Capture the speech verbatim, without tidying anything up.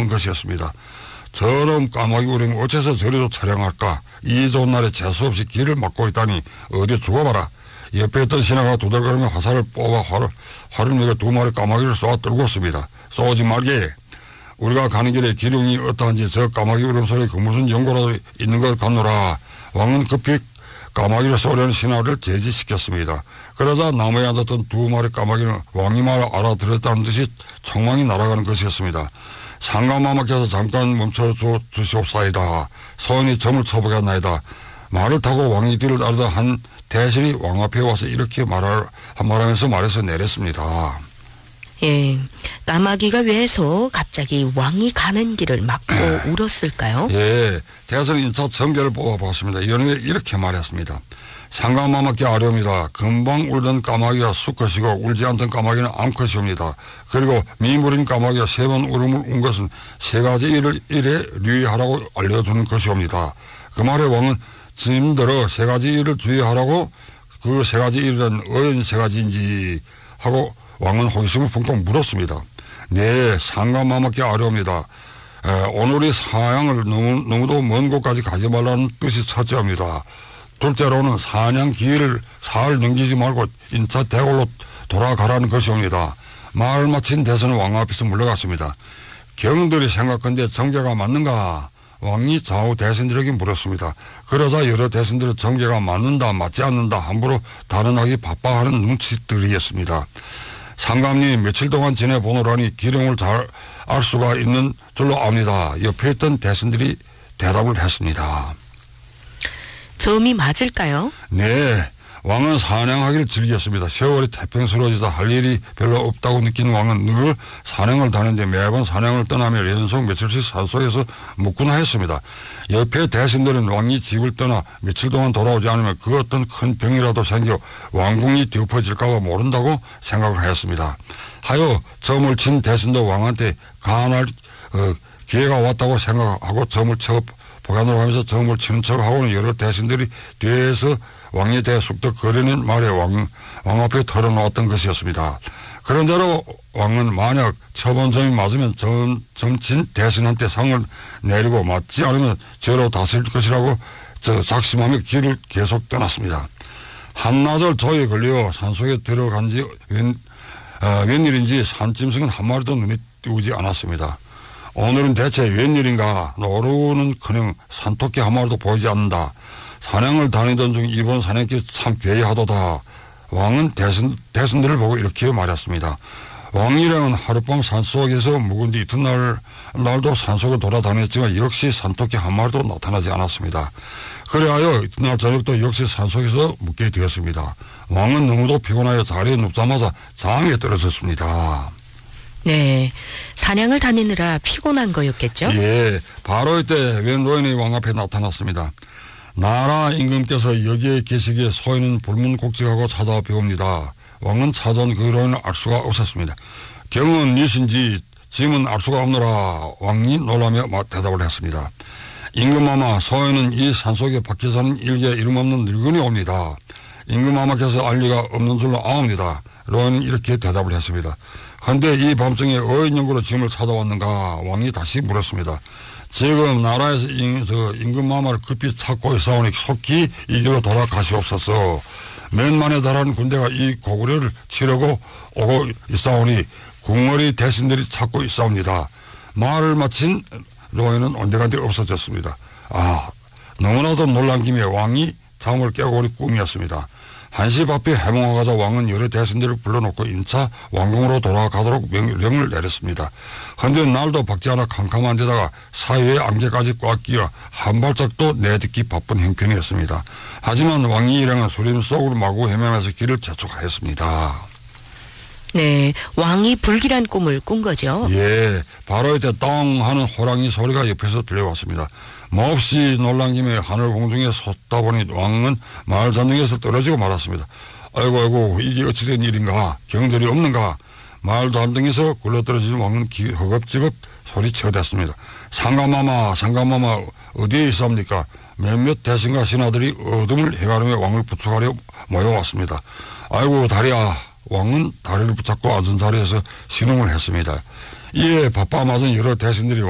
나오는 것이었습니다. 저놈 까마귀 우령 어째서 저리도 촬영할까? 이 좋은 날에 재수없이 길을 막고 있다니 어디 죽어봐라. 옆에 있던 신하가 두들거리며 화살을 뽑아 화를, 화를 내고 두 마리 까마귀를 쏘아 떨고 있습니다. 쏘지 말게. 우리가 가는 길에 기룡이 어떠한지 저 까마귀 울음소리에 그 무슨 연고라도 있는 것 같노라. 왕은 급히 까마귀를 쏘려는 신하를 제지시켰습니다. 그러자 나무에 앉았던 두 마리 까마귀는 왕이 말을 알아들었다는 듯이 총망이 날아가는 것이었습니다. 상감마마께서 잠깐 멈춰 주시옵사이다. 소인이 점을 쳐보겠나이다. 말을 타고 왕이 뒤를 따르다 한 대신이 왕 앞에 와서 이렇게 말할, 한 말하면서 말해서 내렸습니다. 예, 까마귀가 왜서 갑자기 왕이 가는 길을 막고 울었을까요? 예, 대선 인차 정계를 뽑아봤습니다. 이번에 이렇게 말했습니다. 상감마마께 아뢰옵니다. 금방 울던 까마귀가 수컷이고 울지 않던 까마귀는 암컷이옵니다. 그리고 미물인 까마귀가 세 번 울음을 운 것은 세 가지 일을 일에 유의하라고 알려주는 것이옵니다. 그 말에 왕은 스님들어 세 가지 일을 주의하라고 그 세 가지 일은 어연 세 가지인지 하고 왕은 호기심을 펑펑 물었습니다. 네, 상감마마께 아뢰옵니다. 에, 오늘이 사양을 너무, 너무도 먼 곳까지 가지 말라는 뜻이 첫째입니다. 둘째로는 사냥 기일을 사흘 넘기지 말고 인차 대궐로 돌아가라는 것이옵니다. 말을 마친 대선은 왕 앞에서 물러갔습니다. 경들이 생각건데 정계가 맞는가? 왕이 좌우 대선들에게 물었습니다. 그러자 여러 대선들은 정계가 맞는다 맞지 않는다 함부로 단언하기 바빠하는 눈치들이었습니다. 상감님이 며칠 동안 지내보노라니 기령을 잘 알 수가 있는 줄로 압니다. 옆에 있던 대선들이 대답을 했습니다. 점이 맞을까요? 네. 왕은 사냥하기를 즐겼습니다. 세월이 태평스러워지다 할 일이 별로 없다고 느끼는 왕은 늘 사냥을 다니는데 매번 사냥을 떠나며 연속 며칠씩 산속에서 묵구나 했습니다. 옆에 대신들은 왕이 집을 떠나 며칠 동안 돌아오지 않으면 그 어떤 큰 병이라도 생겨 왕궁이 뒤엎어질까 봐 모른다고 생각을 하였습니다. 하여 점을 친 대신도 왕한테 간할 어, 기회가 왔다고 생각하고 점을 쳐 보관을 하면서 점을 치는 척하고는 여러 대신들이 뒤에서 왕에 대해 쑥덕 거리는 말에 왕, 왕 앞에 털어놓았던 것이었습니다. 그런대로 왕은 만약 처본 점이 맞으면 점, 점친 대신한테 상을 내리고 맞지 않으면 죄로 다스릴 것이라고 저 작심하며 길을 계속 떠났습니다. 한나절 조에 걸려 산속에 들어간 지 웬, 어, 웬일인지 산짐승은 한 마리도 눈에 띄우지 않았습니다. 오늘은 대체 웬일인가 노루는커녕 산토끼 한 마리도 보이지 않는다. 사냥을 다니던 중 이번 사냥길이 참 괴이하도다. 왕은 대선, 대선들을 보고 이렇게 말했습니다. 왕일행은 하룻밤 산속에서 묵은 뒤 이튿날 날도 산속을 돌아다녔지만 역시 산토끼 한 마리도 나타나지 않았습니다. 그래하여 이튿날 저녁도 역시 산속에서 묵게 되었습니다. 왕은 너무도 피곤하여 자리에 눕자마자 잠에 떨어졌습니다. 네, 사냥을 다니느라 피곤한 거였겠죠? 예, 바로 이때 웬 노인이 왕 앞에 나타났습니다. 나라 임금께서 여기에 계시기에 소인은 불문곡직하고 찾아와 배웁니다. 왕은 찾아온 그 노인을 알 수가 없었습니다. 경은 니신지 짐은 알 수가 없노라. 왕이 놀라며 대답을 했습니다. 임금마마, 소인은 이 산속에 박혀 사는 일개 이름 없는 늙은이 옵니다. 임금마마께서 알 리가 없는 줄로 아옵니다. 노인은 이렇게 대답을 했습니다. 그런데 이 밤중에 어인 연구로 짐을 찾아왔는가? 왕이 다시 물었습니다. 지금 나라에서 임금마마를 급히 찾고 있사오니 속히 이 길로 돌아가시옵소서. 몇 만에 달하는 군대가 이 고구려를 치려고 오고 있사오니 궁궐이 대신들이 찾고 있사옵니다. 말을 마친 노인은 온데간데 없어졌습니다. 아, 너무나도 놀란 김에 왕이 잠을 깨고 보니 꿈이었습니다. 한시 앞에 해몽을 가자 왕은 여러 대신들을 불러놓고 인차 왕궁으로 돌아가도록 명령을 내렸습니다. 그런데 날도 밝지 않아 캄캄한 데다가 사이에 안개까지 꽉 끼어 한 발짝도 내딛기 바쁜 형편이었습니다. 하지만 왕이 일행은 수림 속으로 마구 헤매면서 길을 재촉하였습니다. 네, 왕이 불길한 꿈을 꾼 거죠? 예, 바로 이때 똥 하는 호랑이 소리가 옆에서 들려왔습니다. 몹시 놀란 김에 하늘 공중에 솟다 보니 왕은 마을 잔등에서 떨어지고 말았습니다. 아이고 아이고 이게 어찌된 일인가? 경들이 없는가? 마을 잔등에서 굴러떨어진 왕은 기, 허겁지겁 소리쳐댔습니다. 상감마마 상감마마 어디에 있습니까? 몇몇 대신과 신하들이 어둠을 해가르며 왕을 부축하려 모여왔습니다. 아이고 다리야. 왕은 다리를 붙잡고 앉은 자리에서 신음을 했습니다. 이에 바빠 맞은 여러 대신들이